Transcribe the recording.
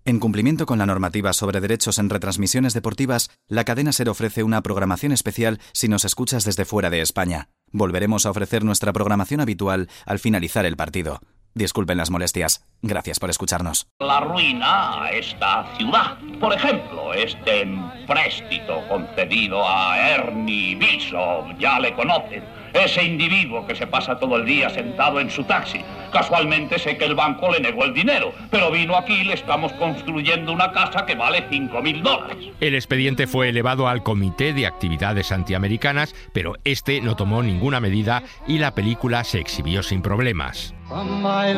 En cumplimiento con la normativa sobre derechos en retransmisiones deportivas, la cadena SER ofrece una programación especial si nos escuchas desde fuera de España. Volveremos a ofrecer nuestra programación habitual al finalizar el partido. Disculpen las molestias. Gracias por escucharnos. La ruina a esta ciudad. Por ejemplo, este empréstito concedido a Ernie Bishop, ya le conocen. Ese individuo que se pasa todo el día sentado en su taxi. Casualmente sé que el banco le negó el dinero, pero vino aquí y le estamos construyendo una casa que vale $5.000. El expediente fue elevado al Comité de Actividades Antiamericanas, pero este no tomó ninguna medida y la película se exhibió sin problemas.